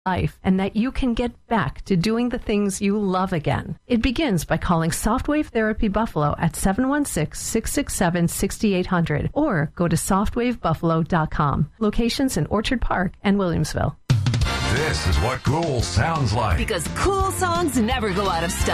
life and that you can get back to doing the things you love again. It begins by calling Softwave Therapy Buffalo at 716-667-6800 or go to softwavebuffalo.com. Locations in Orchard Park and Williamsville. This is what cool sounds like. Because cool songs never go out of style.